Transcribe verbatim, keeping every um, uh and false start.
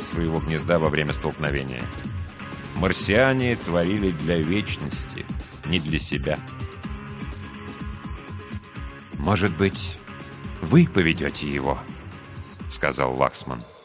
из своего гнезда во время столкновения. Марсиане творили для вечности, не для себя. «Может быть, вы поведете его?» — сказал Ваксман.